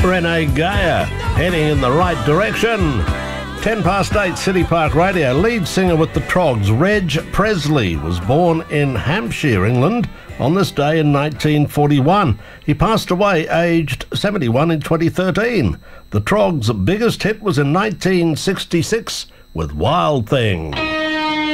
Renee Geyer, heading in the right direction. 8:10, City Park Radio. Lead singer with the Trogs, Reg Presley, was born in Hampshire, England, on this day in 1941. He passed away aged 71 in 2013. The Trogs' biggest hit was in 1966 with Wild Thing.